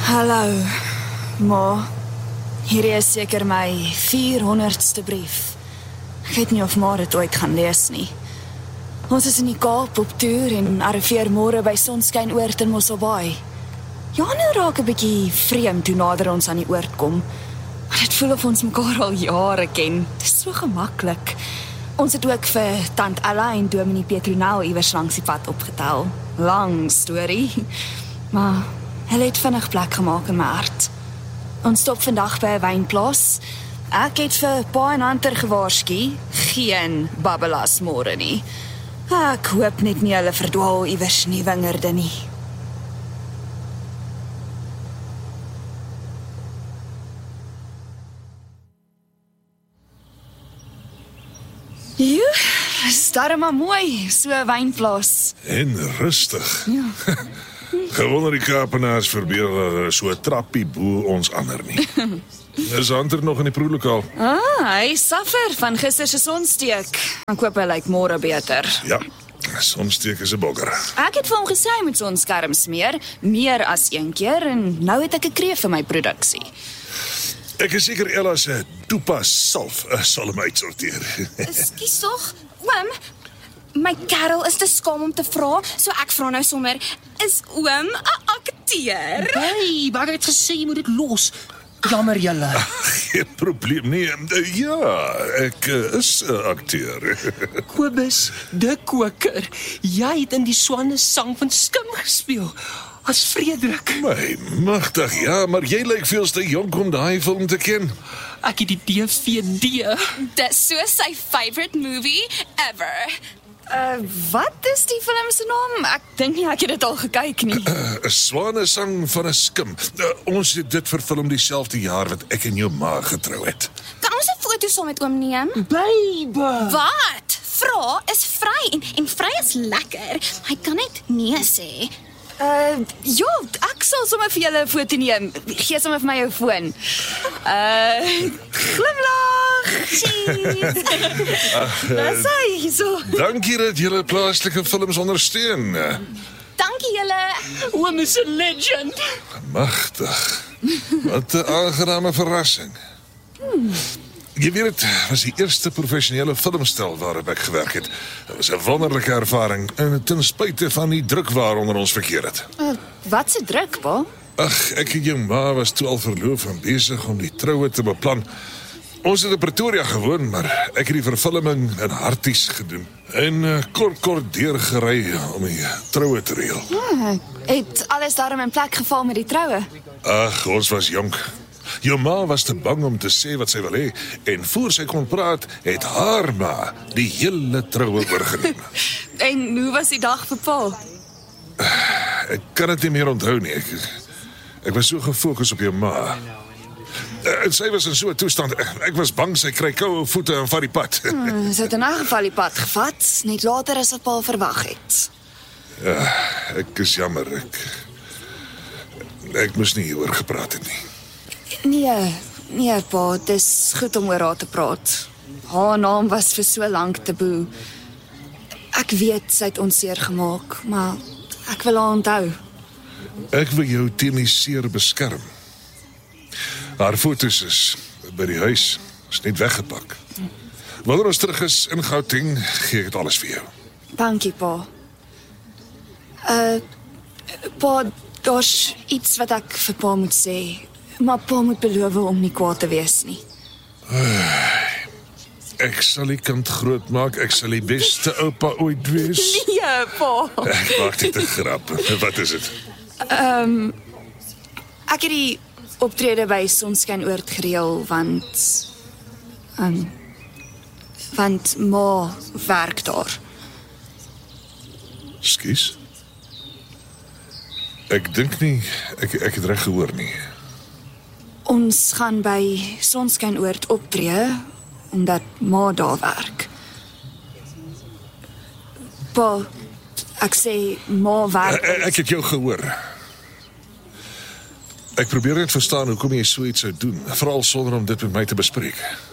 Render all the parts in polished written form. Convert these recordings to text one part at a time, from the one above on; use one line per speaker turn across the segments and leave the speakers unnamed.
Hallo, ma. Hierdie is seker my 400ste brief. Ek weet nie of ma dit ooit gaan lees nie. Ons is in die Kaap op toer en arriveer môre by Sonskynoord in Mosselbaai. Janu raak 'n bietjie vreemd toe nader ons aan die oord kom. Maar dit voel of ons mekaar al jare ken. Dit is so gemaklik. Ons het ook vir Tant Ella en Dominee Petronel iewers langs die pad opgetel. Lang storie. Maar hulle het vinnig plek gemaak in my hart. Ons stop vandag by 'n wynplaas. Ek het vir pa en Hunter gewaarsku, geen babbelas môre nie. Ek hoop net nie hulle verdwaal iewers in die wingerde nie. Jo, is darem maar mooi, so 'n wynplaas.
En rustig.
Ja.
Gewonder die Kaapenaars verbeel hulle so 'n trappie bo ons ander nie. Is Hunter nog in die proeflokaal?
Hy suffer van gister se sonsteek. Ek hoop hy lyk môre beter.
Ja, sonsteek is 'n bogger.
Ek het vir hom gesê hy moet sonskerm smeer, meer as een keer, en nou het ek 'n kreef vir my produksie.
Ek is seker Ella se toepas salf sal hom uitsorteer.
Ekskuus tog, oom. My kerel is te skaam om te vra, so ek vra nou sommer, is oom 'n akteur?
Hey, maar ek het gesê jy moet dit los. Jammer julle.
Geen probleem nie. Ja, ek is 'n akteur.
Kobus, de koker. Jy het in die Swanne sang van Skim gespeel. As Frederik.
My magtig, ja, maar jy lyk veel te jonk om daai film te ken.
Ek het die DVD.
Dis so sy favorite movie ever.
Wat is die film se naam? Ek dink nie ek het dit al gekyk nie.
'n Swane sang van 'n skim. Ons het dit verfilm dieselfde jaar wat ek en jou ma getrou het.
Kan ons 'n foto saam met oom neem?
Baby.
Wat? Vra is vry en vry is lekker. Hy kan net nee sê.
Ja, ek sal sommer vir julle 'n foto neem. Gee sommer vir my jou foon. Glimlag. Cheese. Dis hy so.
Dankie dat julle plaaslike films ondersteun.
Dankie julle.
Oom is 'n legend.
Magtig. Wat 'n aangename verrassing. Jy weet, het was die eerste professionele filmstel waarop ek gewerk het. Dit was 'n wonderlike ervaring, en ten spyte van die druk waaronder ons verkeer het.
Wat se druk, pa?
Ag, ek en jou ma was toe al verloof en besig om die troue te beplan. Ons het in Pretoria gewoon, maar ek het die vervulling in Harties gedoen. En kort deurgery om die troue te reël.
Het alles daarom in plek geval met die troue?
Ag, ons was jonk. Jou ma was te bang om te sê wat sy wil hê, en voor sy kon praat, het haar ma die hele troue oorgeneem.
En hoe was die dag vir pa?
Ek kan dit nie meer onthou nie. Ek was so gefokus op jou ma. En sy was in so 'n toestand, ek was bang sy kry koue voete en vat die pad.
Sy het in 'n geval die pad gevat, net later as wat pa verwag het.
Ja, ek is jammer, ek moes nie hieroor gepraat het nie.
Nee pa, dit is goed om oor haar te praat. Haar naam was vir so lank taboe. Ek weet sy het ons seer gemaak, maar ek wil haar onthou.
Ek wil jou teen die seer beskerm. Haar foto's is by die huis, is net weggepak. Wanneer ons terug is in Gauteng, gee ek dit alles vir jou.
Dankie pa. Pa, daar's iets wat ek vir pa moet sê. Maar pa moet beloof om nie kwaad te wees nie.
Ek sal die kind grootmaak, ek sal die beste oupa ooit wees.
Nee, pa.
Ek maak dit 'n grap. Wat is dit?
Ek het die optrede by Sonskynoord gereël, want ma werk daar.
Skus? Ek dink nie, ek het reg gehoor nie.
Ons gaan by Sonskynoord optree, omdat ma daar werk. Pa, ek sê ma werk.
Ek het jou gehoor. Ek probeer net verstaan hoekom jy so iets sou doen, veral sonder om dit met my te bespreek.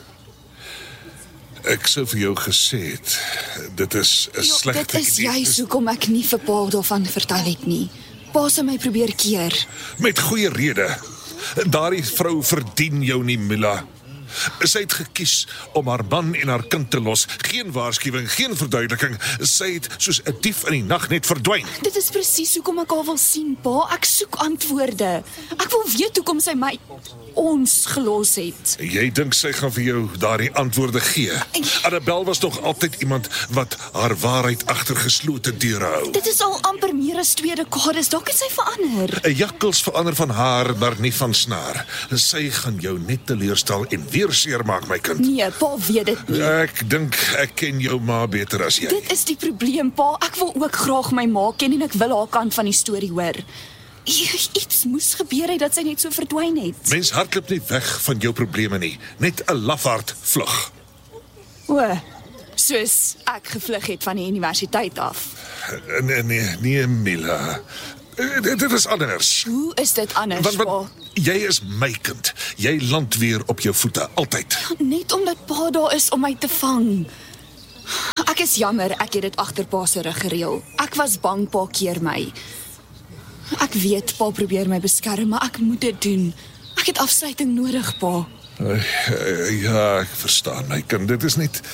Ek sou vir jou gesê het, dit is 'n slegte idee.
Dit is juist hoekom ek nie vir pa daarvan vertel het nie. Pa se my probeer keer.
Met goeie rede. Daardie vrou verdien jou nie, Mila. Sy het gekies om haar man en haar kind te los. Geen waarskuwing, geen verduideliking. Sy het soos 'n dief in die nag net verdwyn.
Dit is presies hoekom ek haar wil sien, Pa. Ek soek antwoorde. Ek wil weet hoekom sy ons gelos het.
Jy dink sy gaan vir jou daardie antwoorde gee? Annabel was nog altyd iemand wat haar waarheid agter geslote deure hou.
Dit is al amper meer as 2 dekades. Dalk het sy verander.
'n Jakkals verander van haar, maar nie van snaar. Sy gaan jou net teleurstel en weer seermaak, my kind.
Nee, Pa weet dit nie.
Ek dink ek ken jou ma beter as jy.
Dit is die probleem, Pa. Ek wil ook graag my ma ken en ek wil haar kant van die storie hoor. Iets moes gebeur het dat sy net so verdwyn het.
Mens hardloop nie weg van jou probleme nie. Net 'n lafaard vlug.
O, soos ek gevlug het van die universiteit af.
Nee, Mila. Dit is anders.
Hoe is dit anders,
Want jy is my kind. Jy land weer op jou voete, altyd.
Net omdat Pa daar is om my te vang. Ek is jammer, ek het dit agter Pa se rug gereël. Ek was bang Pa keer my. Ek weet Pa probeer my beskerm, maar ek moet dit doen. Ek het afsluiting nodig, Pa.
Ja, ek verstaan my kind. Dit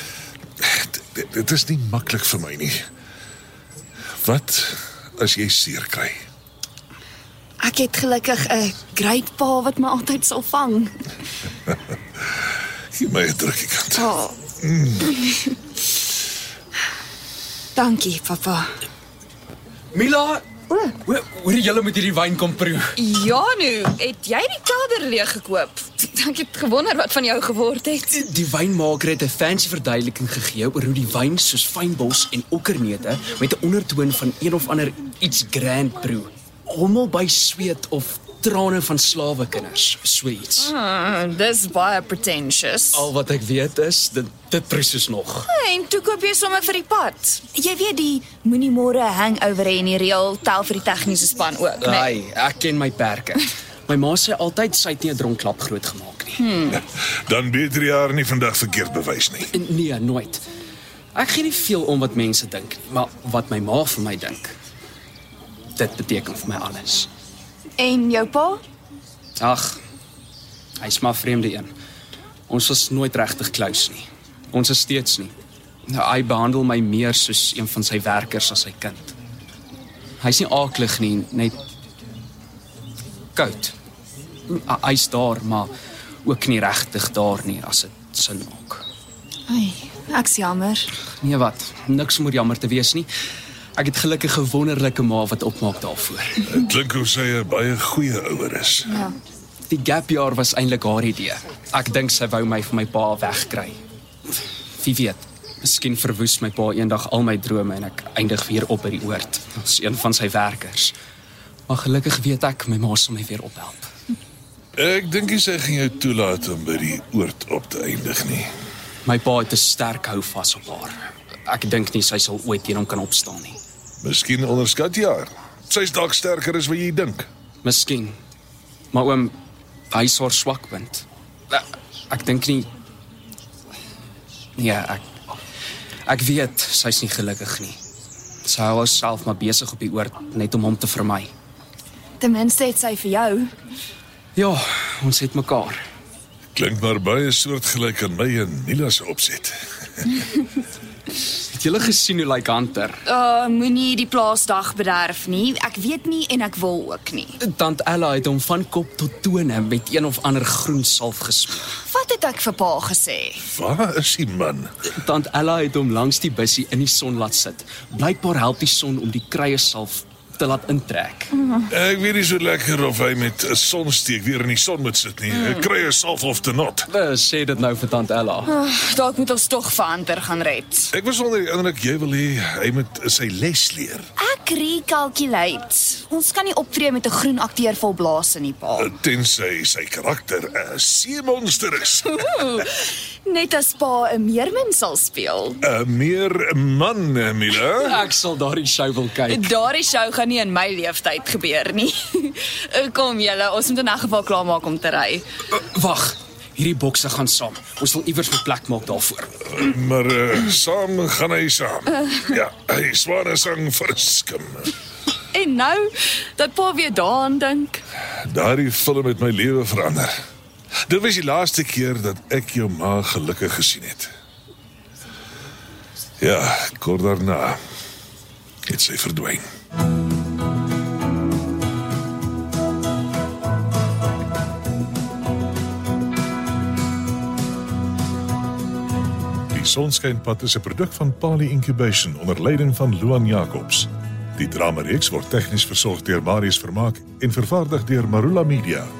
is nie maklik vir my nie. Wat as jy seer kry?
Ek het gelukkig 'n great Pa wat my altyd sal vang.
Gee my 'n drukkie, kind.
Oh. Dankie, Papa.
Mila, hoor jy julle met hierdie wyn kom proe?
Ja, nu, het jy die kelder leeg gekoop? Ek het gewonder wat van jou geword het.
Die wynmaker het 'n fancy verduideliking gegee oor hoe die wyn soos fynbos en okkerneute met 'n ondertoon van een of ander iets grand proe. Hommel by sweet of trane van slawekinders, so iets.
Dis baie pretentious.
Al wat ek weet is, dit presies nog.
En toe koop jy sommer vir die pad. Jy weet die moenie môre hangover hê en die reël tel vir die tegniese span ook, né?
Nee, ek ken my perke. My ma sê altyd sy het nie 'n dronklap groot gemaak nie.
Dan beter jy haar nie vandag verkeerd bewys nie.
Nee, nooit. Ek gee nie veel om wat mense dink nie, maar wat my ma vir my dink, dit beteken vir my alles.
En jou pa?
Ag, hy's maar vreemde een. Ons was nooit regtig close nie. Ons is steeds nie. Nou, hy behandel my meer soos een van sy werkers as sy kind. Hy's nie aaklig nie, net koud. Hy's daar, maar ook nie regtig daar nie, as dit sin maak.
Ai, ek's jammer.
Nee wat, niks om oor jammer te wees nie. Ek het gelukkig 'n wonderlike ma wat opmaak daarvoor.
Dit klink hoe sy 'n baie goeie ouer is.
Ja.
Die gapjaar was eintlik haar idee. Ek dink sy wou my van my pa wegkry. Wie weet, miskien verwoes my pa eendag al my drome en ek eindig weer op by die oord as een van sy werkers. Maar gelukkig weet ek my ma sal my weer ophelp.
Ek dink nie sy gaan jou toelaat om by die oord op te eindig nie.
My pa het 'n sterk houvas op haar. Ek dink nie sy sal ooit teen hom kan opstaan nie.
Miskien onderskat jy haar. Sy's dalk sterker as wat jy dink.
Miskien. Maar oom, hy is haar swakpunt. Ek dink nie. Nee, ek weet sy's nie gelukkig nie. Sy hou haarself maar besig op die oord net om hom te vermy.
Ten minste het sy vir jou.
Ja, ons het mekaar.
Klink maar baie soortgelyk aan my en Mila se opset.
Het julle gesien hoe lyk Hunter?
Moenie die plaasdag bederf nie. Ek weet nie en ek wil ook nie.
Tant Ella het hom van kop tot tone met een of ander groen salf gesmeer.
Wat het ek vir pa gesê?
Waar is die man?
Tant Ella het hom langs die bussie in die son laat sit. Blykbaar help die son om die kruie salf te laat intrek.
Ek weet nie so lekker of hy met 'n sonsteek weer in die son moet sit nie. Ek kry 'n salf of te not.
Sê dit nou vir Tant Ella.
Dalk moet ons tog vir Hunter gaan red.
Ek was onder die indruk jy wil hê hy moet sy les leer.
Ek recalculate. Ons kan nie optree met 'n groen akteur vol blaas nie, pa.
Tensy sy karakter 'n seemonster is.
Net as pa 'n meermin sal speel.
'n Meer man, Mila.
Ek sal daardie show wil kyk.
Daardie show gaan nie in my leeftyd gebeur nie. Kom julle, ons moet in 'n geval klaarmaak om te ry.
Wag, hierdie bokse gaan saam. Ons wil iewers 'n plek maak daarvoor.
Maar saam gaan hy saam. Ja, hy swane sang vir skim.
En nou, dat pa weer daaraan dink.
Daardie film het my lewe verander. Dit was die laaste keer dat ek jou ma gelukkig gesien het. Ja, kort daarna het sy verdwyn. Die Sonskynpad is 'n produk van Pali Incubation onder leiding van Luan Jacobs. Die dramareeks word tegnies versorg deur Marius Vermaak en vervaardig deur Marula Media.